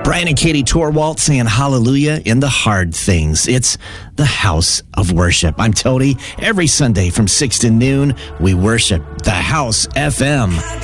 Brian and Katie Torwalt saying hallelujah in the hard things. It's the house of worship. I'm Tony. Every Sunday from 6 to noon, we worship the House FM.